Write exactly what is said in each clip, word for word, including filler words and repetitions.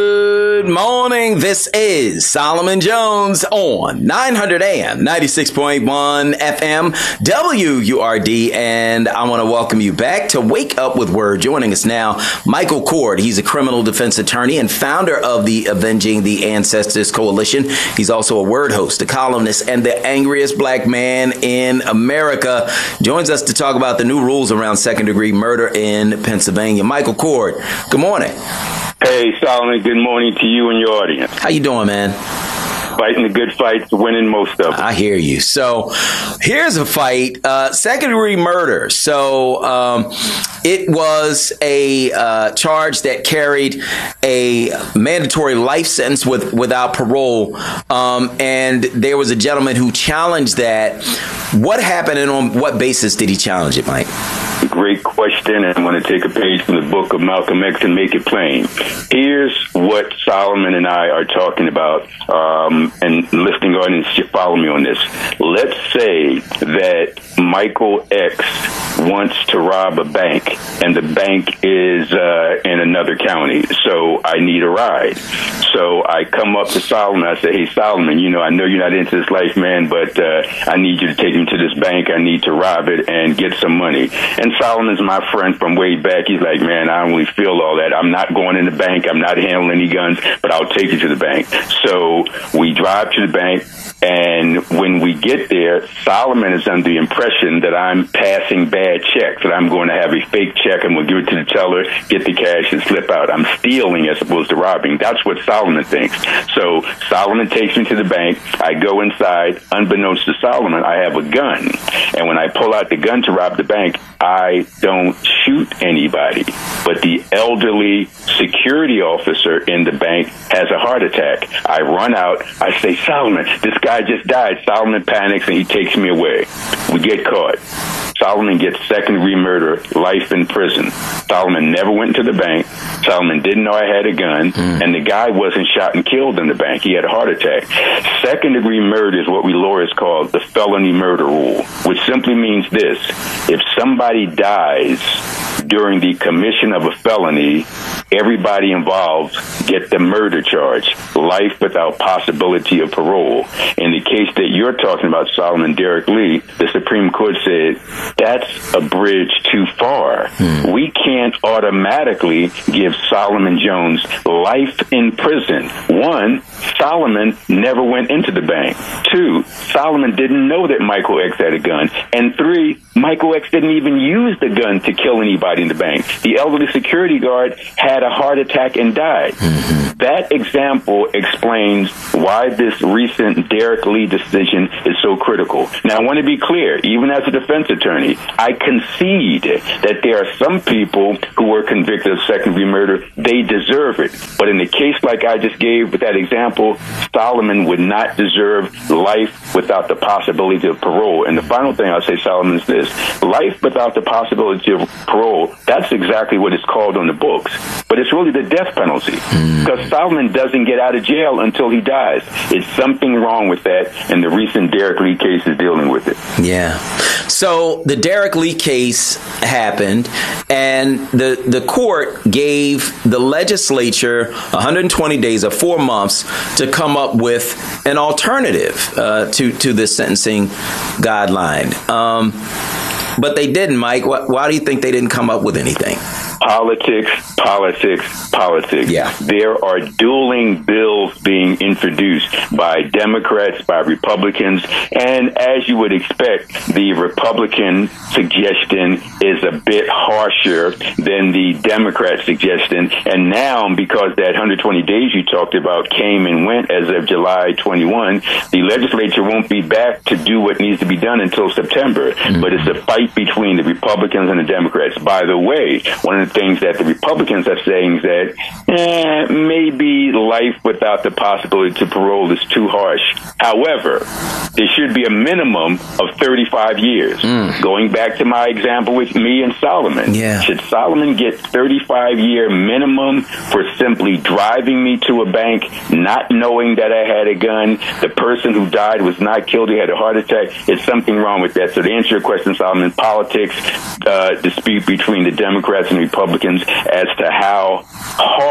Good morning. This is Solomon Jones on nine hundred A M, ninety-six point one F M, W U R D. And I want to welcome you back to Wake Up with Word. Joining us now, Michael Cord. He's a criminal defense attorney and founder of the Avenging the Ancestors Coalition. He's also a word host, a columnist, and the angriest black man in America. Joins us to talk about the new rules around second-degree murder in Pennsylvania. Michael Cord, good morning. Hey, Solomon, good morning to you and your audience. How you doing, man? Fighting the good fights, winning most of them. I hear you. So here's a fight, uh, second-degree murder. So um, it was a uh, charge that carried a mandatory life sentence with without parole. Um, and there was a gentleman who challenged that. What happened and on what basis did he challenge it, Mike? Great question, and I'm going to take a page from the book of Malcolm X and make it plain. Here's what Solomon and I are talking about, um, and listening audience should follow me on this. Let's say that Michael X wants to rob a bank, and the bank is uh, in another county, so I need a ride. So I come up to Solomon, I say, hey, Solomon, you know, I know you're not into this life, man, but uh, I need you to take me to this bank. I need to rob it and get some money. And Solomon's my friend from way back. He's like, man, I don't really feel all that. I'm not going in the bank. I'm not handling any guns, but I'll take you to the bank. So we drive to the bank. And when we get there, Solomon is under the impression that I'm passing bad checks, that I'm going to have a fake check. I'm going to give it to the teller, get the cash, and slip out. I'm stealing as opposed to robbing. That's what Solomon thinks. So Solomon takes me to the bank. I go inside. Unbeknownst to Solomon, I have a gun. And when I pull out the gun to rob the bank, I don't shoot anybody. But the elderly security officer in the bank has a heart attack. I run out. I say, Solomon, this guy I just died. Solomon panics and he takes me away. We get caught. Solomon gets second-degree murder, life in prison. Solomon never went to the bank. Solomon didn't know I had a gun, mm. and the guy wasn't shot and killed in the bank. He had a heart attack. Second-degree murder is what we lawyers call the felony murder rule, which simply means this. If somebody dies during the commission of a felony, everybody involved get the murder charge, life without possibility of parole. In the case that you're talking about, Solomon Derek Lee, the Supreme Court said, that's a bridge too far. Hmm. We can't automatically give Solomon Jones life in prison. One, Solomon never went into the bank. Two, Solomon didn't know that Michael X had a gun. And three, Michael X didn't even use the gun to kill anybody in the bank. The elderly security guard had a heart attack and died. Mm-hmm. That example explains why this recent Derek Lee decision is so critical. Now, I want to be clear, even as a defense attorney, I concede that there are some people who were convicted of second-degree murder. They deserve it. But in the case like I just gave with that example, Solomon would not deserve life without the possibility of parole. And the final thing I'll say, Solomon, is this. Life without the possibility of parole, that's exactly what it's called on the books. But it's really the death penalty. Mm. Because Solomon doesn't get out of jail until he dies. It's something wrong with that, and the recent Derek Lee case is dealing with it. Yeah. So the Derek Lee case happened, and the, the court gave the legislature one hundred twenty days or four months to come up with an alternative uh, to, to this sentencing guideline. Um, but they didn't, Mike. Why, why do you think they didn't come up with anything? Politics, politics, politics. Yeah. There are dueling bills being introduced by Democrats, by Republicans, and as you would expect, the Republican suggestion is a bit harsher than the Democrat suggestion. And now, because that one hundred twenty days you talked about came and went as of July twenty-first, the legislature won't be back to do what needs to be done until September. Mm-hmm. But it's a fight between the Republicans and the Democrats. By the way, one of the things that the Republicans are saying is that eh, maybe life without the possibility to parole is too harsh. However, there should be a minimum of thirty-five years. Mm. Going back to my example with me and Solomon, yeah. should Solomon get thirty-five year minimum for simply driving me to a bank, not knowing that I had a gun? The person who died was not killed. He had a heart attack. It's something wrong with that. So to answer your question, Solomon, politics, uh, dispute between the Democrats and Republicans as to how harsh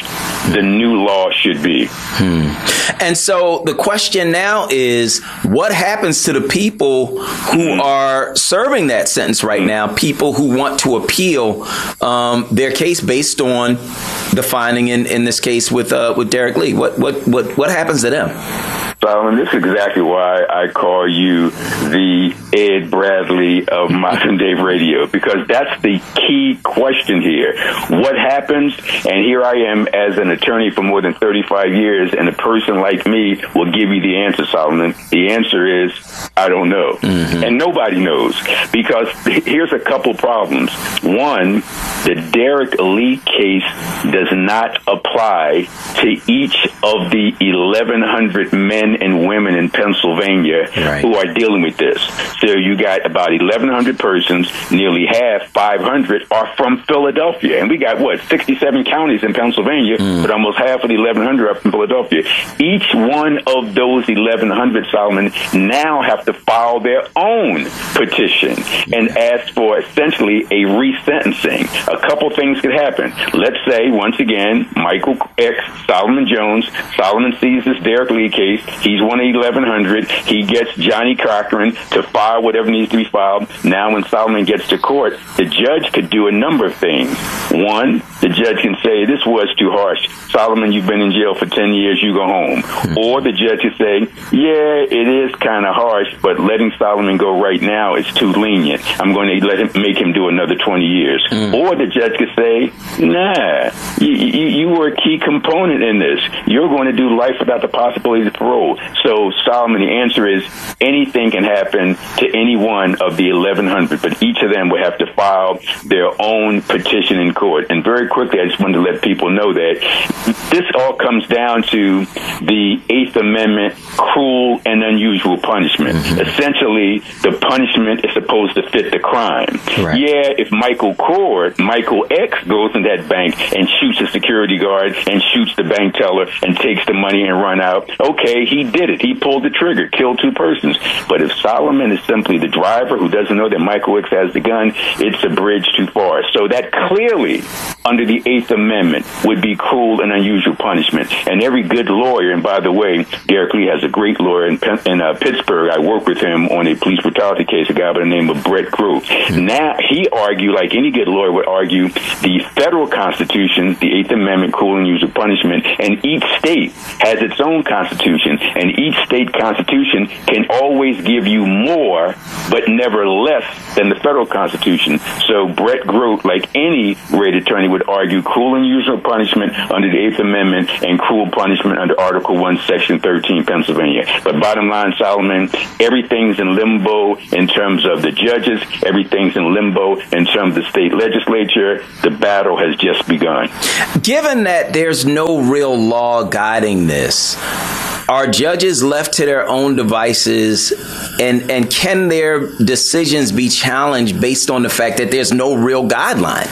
the new law should be. Hmm. And so the question now is, what happens to the people who mm-hmm. are serving that sentence right mm-hmm. now, people who want to appeal um, their case based on the finding in, in this case with uh, with Derek Lee? What, what, what, what happens to them? Solomon, this is exactly why I call you the Ed Bradley of modern day radio, because that's the key question here. What happens? And here I am as an attorney for more than thirty-five years, and a person like me will give you the answer, Solomon. The answer is, I don't know. Mm-hmm. And nobody knows, because here's a couple problems. One, the Derek Lee case does not apply to each of the eleven hundred men and women in Pennsylvania right. who are dealing with this. So you got about eleven hundred persons, nearly half, five hundred, are from Philadelphia. And we got, what, sixty-seven counties in Pennsylvania, mm. but almost half of the eleven hundred are from Philadelphia. Each one of those eleven hundred, Solomon, now have to file their own petition and ask for essentially a resentencing. A couple things could happen. Let's say, once again, Michael X, Solomon Jones, Solomon sees this Derek Lee case. He's one of eleven hundred. He gets Johnny Cochran to file whatever needs to be filed. Now when Solomon gets to court, the judge could do a number of things. One, the judge can say, this was too harsh. Solomon, you've been in jail for ten years, you go home. Or the judge could say, yeah, it is kind of harsh, but letting Solomon go right now is too lenient. I'm going to let him make him do another twenty years. Mm. Or the judge could say, nah, you, you, you were a key component in this. You're going to do life without the possibility of parole. So, Solomon, the answer is anything can happen to any one of the eleven hundred, but each of them will have to file their own petition in court. And very quickly, I just wanted to let people know that this all comes down to the Eighth Amendment, cruel and unusual punishment. Mm-hmm. Essentially, the punishment is supposed to fit the crime. Right. Yeah, if Michael Cord, Michael X, goes in that bank and shoots a security guard and shoots the bank teller and takes the money and run out, okay, he did it. He pulled the trigger, killed two persons. But if Solomon is simply the driver who doesn't know that Michael X has the gun, it's a bridge too far. So that clearly, under the Eighth Amendment, would be cruel and unusual punishment. And every good lawyer, and by the way, Derek Lee has a great lawyer in, in uh, Pittsburgh. I worked with him on a police brutality case, a guy by the name of Brett Groot. Mm-hmm. Now, he argued, like any good lawyer would argue, the federal Constitution, the Eighth Amendment, cruel and unusual punishment, and each state has its own constitution, and each state constitution can always give you more, but never less than the federal Constitution. So Brett Groot, like any great attorney, would argue cruel and unusual punishment under the Eighth Amendment and cruel punishment under Article one, Section thirteen, Pennsylvania. But bottom line, Solomon, everything's in limbo in terms of the judges. Everything's in limbo in terms of the state legislature. The battle has just begun. Given that there's no real law guiding this, are judges left to their own devices, and, and can their decisions be challenged based on the fact that there's no real guideline?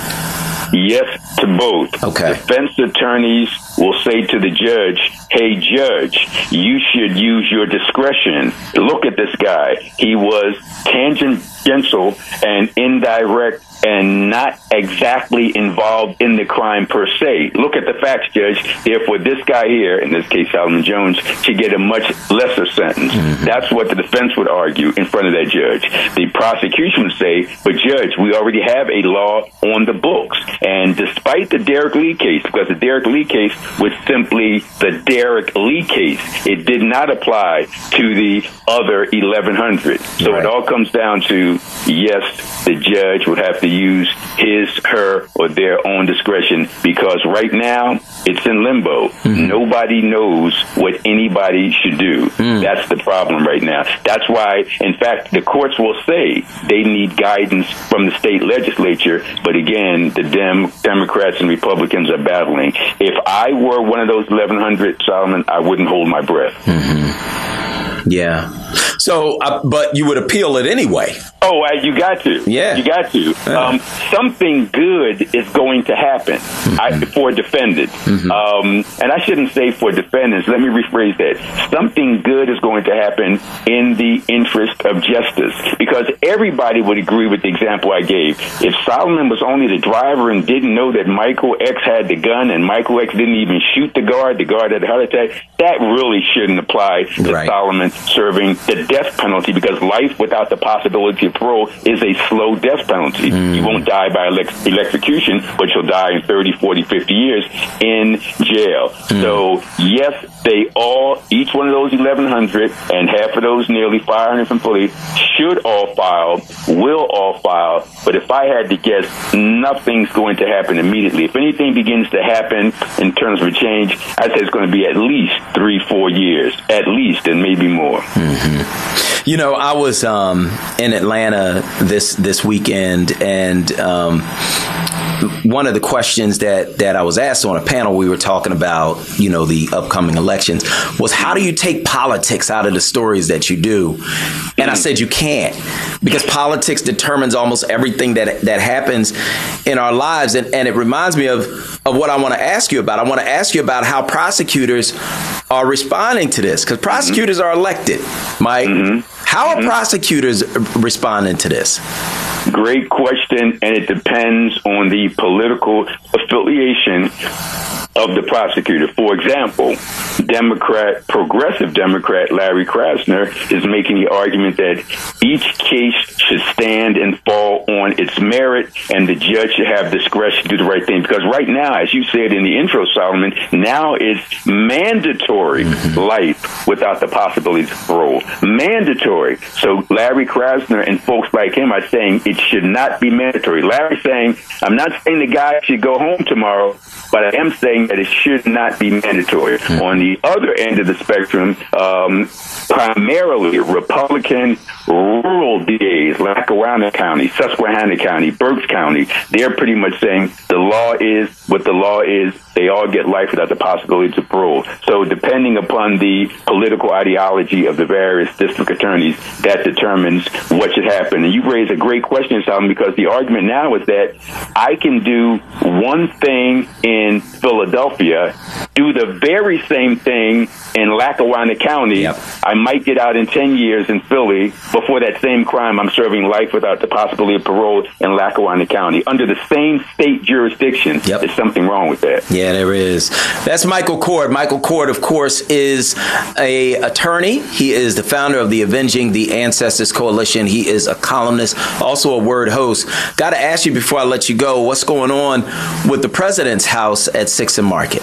Yes to both. Okay. Defense attorneys will say to the judge, hey, judge, you should use your discretion. Look at this guy. He was tangential and indirect and not exactly involved in the crime per se. Look at the facts, Judge. Therefore, this guy here, in this case, Solomon Jones, should get a much lesser sentence. Mm-hmm. That's what the defense would argue in front of that judge. The prosecution would say, but Judge, we already have a law on the books. And despite the Derek Lee case, because the Derek Lee case was simply the Derek Lee case, it did not apply to the other eleven hundred. So right. It all comes down to, yes, the judge would have to use his, her, or their own discretion, because right now it's in limbo. Mm-hmm. Nobody knows what anybody should do. Mm. That's the problem right now. That's why, in fact, the courts will say they need guidance from the state legislature, but again, the Dem- Democrats and Republicans are battling. If I were one of those eleven hundred, Solomon, I wouldn't hold my breath. Mm-hmm. Yeah. So, uh, but you would appeal it anyway. Oh, uh, you got to. Yeah. You got to. Yeah. Um, something good is going to happen mm-hmm. I, for defendants. Mm-hmm. Um, and I shouldn't say for defendants. Let me rephrase that. Something good is going to happen in the interest of justice. Because everybody would agree with the example I gave. If Solomon was only the driver and didn't know that Michael X had the gun and Michael X didn't even shoot the guard, the guard had a heart attack, that really shouldn't apply to right. Solomon serving the death penalty, because life without the possibility of parole is a slow death penalty. Mm. You won't die by elect- electrocution, but you'll die in thirty, forty, fifty years in jail. Mm. So, yes, they all, each one of those eleven hundred and half of those nearly five hundred from Philly should all file, will all file. But if I had to guess, nothing's going to happen immediately. If anything begins to happen in terms of a change, I'd say it's going to be at least three, four years, at least, and maybe more. Mm-hmm. You know, I was um, in Atlanta this this weekend, and um, one of the questions that, that I was asked on a panel, we were talking about, you know, the upcoming elections, was how do you take politics out of the stories that you do? And I said you can't, because politics determines almost everything that that happens in our lives. And, and it reminds me of, of what I want to ask you about. I want to ask you about how prosecutors are responding to this, because prosecutors mm-hmm. are elected, Mike. Mm-hmm. How are mm-hmm. prosecutors responding to this? Great question, and it depends on the political affiliation of the prosecutor. For example, Democrat, progressive Democrat Larry Krasner is making the argument that each case should stand and fall on its merit, and the judge should have discretion to do the right thing. Because right now, as you said in the intro, Solomon, now it's mandatory mm-hmm. life without the possibility of parole. Mandatory. So Larry Krasner and folks like him are saying it should not be mandatory. Larry's saying, I'm not saying the guy should go home tomorrow, but I am saying that it should not be mandatory. Mm-hmm. On the other end of the spectrum, um, primarily Republican rural D As, Lackawanna County, Susquehanna County, Berks County, they're pretty much saying the law is what the law is. They all get life without the possibility of parole. So depending upon the political ideology of the various district attorneys, that determines what should happen. And you raise a great question, Solomon, because the argument now is that I can do one thing in Philadelphia, do the very same thing in Lackawanna County. Yep. I might get out in ten years in Philly. Before that same crime, I'm serving life without the possibility of parole in Lackawanna County. Under the same state jurisdiction, yep. There's something wrong with that. Yeah, there is. That's Michael Cord. Michael Cord, of course, is a attorney. He is the founder of the Avenging the Ancestors Coalition. He is a columnist, also a word host. Got to ask you before I let you go, what's going on with the president's house at Sixth and Market?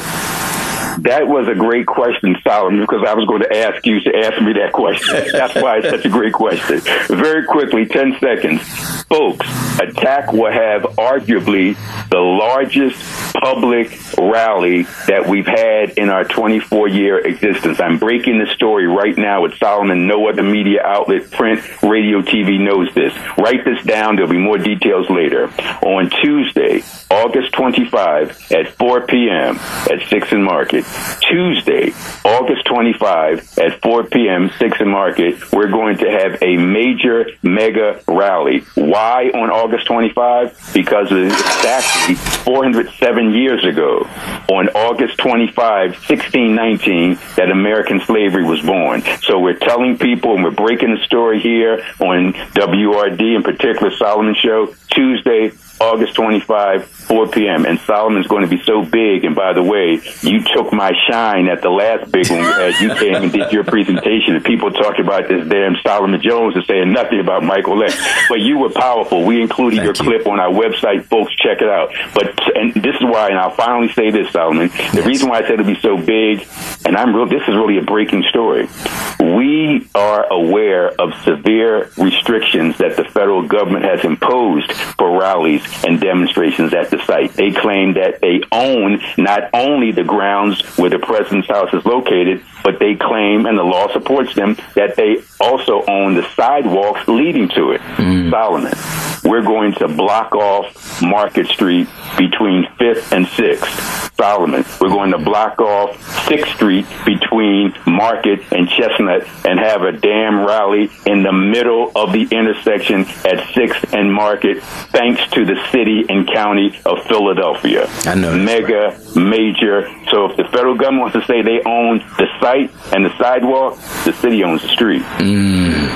That was a great question, Solomon, because I was going to ask you to ask me that question. That's why it's such a great question. Very quickly, ten seconds. Folks, Attack will have arguably the largest public rally that we've had in our twenty-four year existence. I'm breaking the story right now with Solomon. No other media outlet, print, radio, T V knows this. Write this down. There'll be more details later. On Tuesday, August twenty-fifth at four p.m. at Sixth and Market. Tuesday, August twenty-fifth at four p.m. Sixth and Market, we're going to have a major mega rally. Why on August twenty-fifth? Because of exactly four hundred seven years ago, on August twenty-fifth, sixteen nineteen, that American slavery was born. So we're telling people, and we're breaking the story here on W R D, in particular Solomon Show, Tuesday, August twenty-fifth, four p.m. And Solomon's going to be so big. And by the way, you took my shine at the last big one we had. You came and did your presentation, and people talked about this damn Solomon Jones and saying nothing about Michael X. But you were powerful. We included Thank your you. clip on our website. Folks, check it out. But and this is why, and I'll finally say this, Solomon. The yes. reason why I said it'll be so big, and I'm real. This is really a breaking story. We are aware of severe restrictions that the federal government has imposed for rallies and demonstrations at the site. They claim that they own not only the grounds where the president's house is located, but they claim, and the law supports them, that they also own the sidewalks leading to it. Mm. Solomon, we're going to block off Market Street between fifth and sixth. Solomon, we're going to block off sixth Street between Market and Chestnut and have a damn rally in the middle of the intersection at sixth and Market, thanks to the city and county of Philadelphia. I know. Mega, right. Major. So if the federal government wants to say they own the site and the sidewalk, the city owns the street. Mm.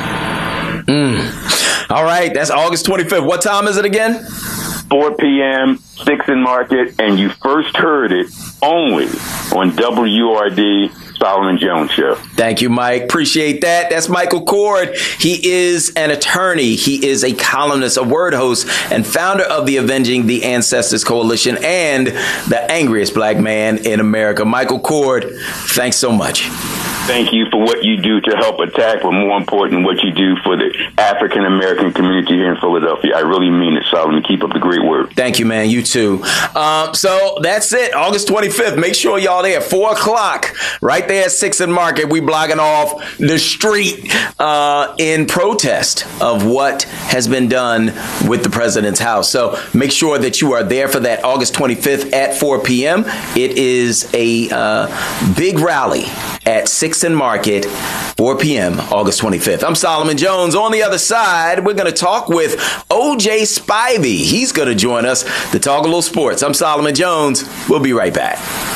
Mm. All right, that's August twenty-fifth. What time is it again? four p.m., sixth and Market, and you first heard it only on W R D, Solomon Jones Show. Thank you, Mike. Appreciate that. That's Michael Cord. He is an attorney. He is a columnist, a word host, and founder of the Avenging the Ancestors Coalition and the angriest black man in America. Michael Cord, thanks so much. Thank you for what you do to help attack, but more important, what you do for the African-American community here in Philadelphia. I really mean it, Solomon. Keep up the great work. Thank you, man. You too. Um, so that's it. August twenty-fifth. Make sure y'all there. four o'clock, right there at sixth and Market. We blocking off the street uh, in protest of what has been done with the president's house. So make sure that you are there for that August twenty-fifth at four p.m. It is a uh, big rally at sixth and Market, four p.m., August twenty-fifth. I'm Solomon Jones. On the other side, we're going to talk with O J Spivey. He's going to join us to talk a little sports. I'm Solomon Jones. We'll be right back.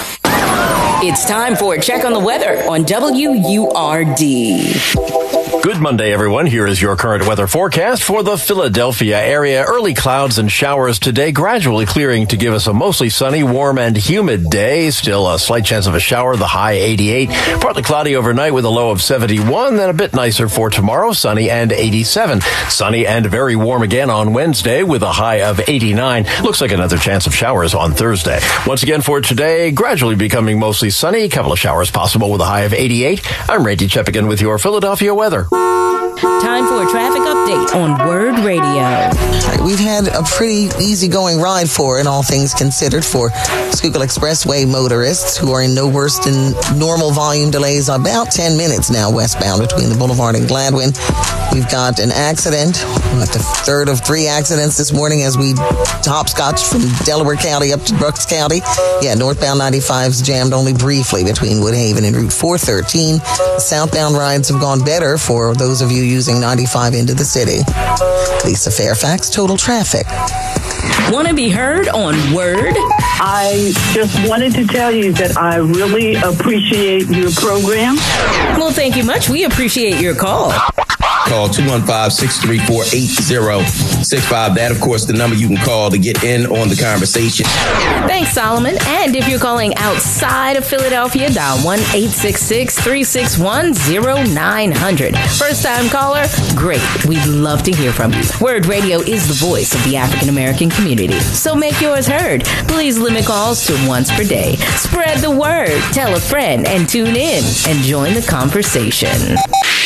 It's time for a check on the weather on W U R D. Good Monday, everyone. Here is your current weather forecast for the Philadelphia area. Early clouds and showers today, gradually clearing to give us a mostly sunny, warm, and humid day. Still a slight chance of a shower, the high eighty-eight. Partly cloudy overnight with a low of seventy-one. Then a bit nicer for tomorrow, sunny and eighty-seven. Sunny and very warm again on Wednesday with a high of eighty-nine. Looks like another chance of showers on Thursday. Once again for today, gradually becoming mostly sunny. A couple of showers possible with a high of eighty-eight. I'm Randy Cheppigan with your Philadelphia weather. Time for a traffic update on Word Radio. We've had a pretty easygoing ride for, in all things considered, for Schuylkill Expressway motorists who are in no worse than normal volume delays. About ten minutes now westbound between the Boulevard and Gladwin. We've got an accident, like the third of three accidents this morning as we hopscotch from Delaware County up to Brooks County. Yeah, northbound ninety-five's jammed only briefly between Woodhaven and Route four thirteen. The southbound rides have gone better for those of you using ninety-five into the city. Lisa Fairfax, Total Traffic. Want to be heard on Word? I just wanted to tell you that I really appreciate your program. Well, thank you much. We appreciate your call. Call two one five, six three four, eight zero six five. That, of course, the number you can call to get in on the conversation. Thanks, Solomon. And if you're calling outside of Philadelphia, dial one eight six six, three six one, zero nine zero zero. First-time caller? Great. We'd love to hear from you. Word Radio is the voice of the African-American community. So make yours heard. Please limit calls to once per day. Spread the word. Tell a friend and tune in and join the conversation.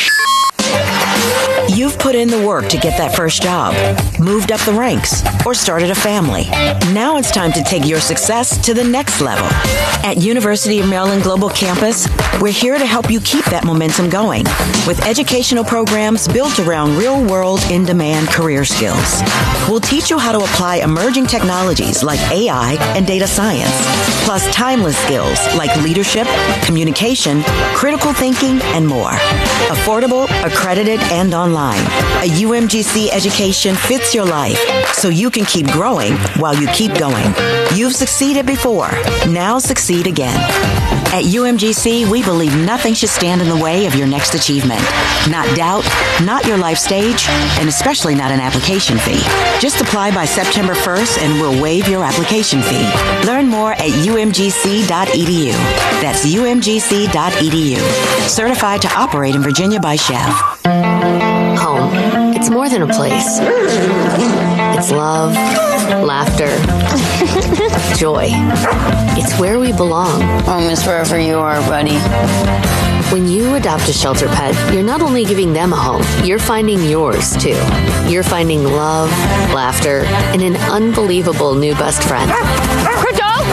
You've put in the work to get that first job, moved up the ranks, or started a family. Now it's time to take your success to the next level. At University of Maryland Global Campus, we're here to help you keep that momentum going with educational programs built around real-world, in-demand career skills. We'll teach you how to apply emerging technologies like A I and data science, plus timeless skills like leadership, communication, critical thinking, and more. Affordable, accredited, and online. A U M G C education fits your life so you can keep growing while you keep going. You've succeeded before. Now succeed again. At U M G C, we believe nothing should stand in the way of your next achievement. Not doubt, not your life stage, and especially not an application fee. Just apply by September first and we'll waive your application fee. Learn more at U M G C dot E D U. That's U M G C dot E D U. Certified to operate in Virginia by C H E F. Home. It's more than a place. It's love, laughter, joy. It's where we belong. Home is wherever you are, buddy. When you adopt a shelter pet, you're not only giving them a home, you're finding yours, too. You're finding love, laughter, and an unbelievable new best friend. A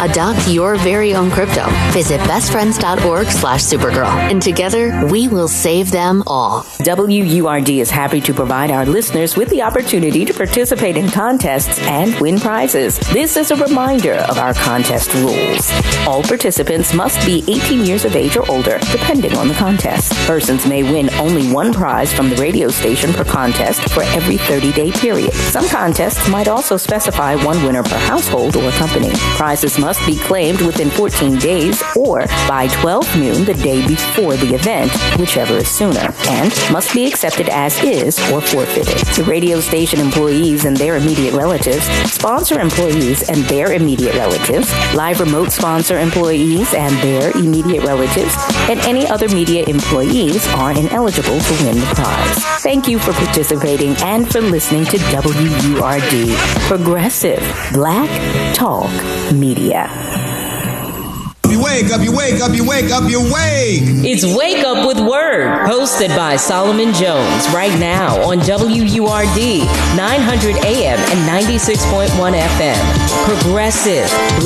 Adopt your very own crypto. Visit bestfriends.org slash Supergirl. And together, we will save them all. W U R D is happy to provide our listeners with the opportunity to participate in contests and win prizes. This is a reminder of our contest rules. All participants must be eighteen years of age or older, depending on the contest. Persons may win only one prize from the radio station per contest for every thirty-day period. Some contests might also specify one winner per household or company. Prizes must be claimed within fourteen days or by twelve noon the day before the event, whichever is sooner, and must be accepted as is or forfeited. The radio station employees and their immediate relatives, sponsor employees and their immediate relatives, live remote sponsor employees and their immediate relatives, and any other media employees are ineligible to win the prize. Thank you for participating and for listening to W U R D, Progressive Black Talk Media. You wake up, you wake up, you wake up, you wake. It's Wake Up with Word, hosted by Solomon Jones, right now on W U R D, nine hundred A M and ninety-six point one F M. Progressive